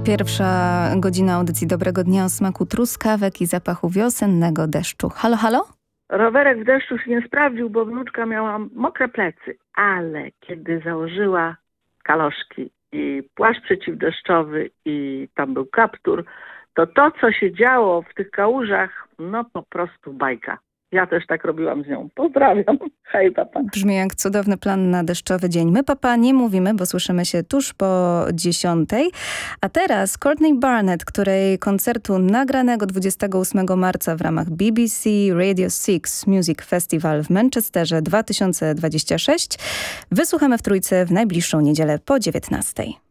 Pierwsza godzina audycji Dobrego Dnia o smaku truskawek i zapachu wiosennego deszczu. Halo, halo? Rowerek w deszczu się nie sprawdził, bo wnuczka miała mokre plecy, ale kiedy założyła kaloszki i płaszcz przeciwdeszczowy i tam był kaptur, to co się działo w tych kałużach, no po prostu bajka. Ja też tak robiłam z nią. Pozdrawiam. Hej, papa. Brzmi jak cudowny plan na deszczowy dzień. My, papa, nie mówimy, bo słyszymy się tuż po 10. A teraz Courtney Barnett, której koncertu nagranego 28 marca w ramach BBC Radio 6 Music Festival w Manchesterze 2026 wysłuchamy w Trójce w najbliższą niedzielę po 19.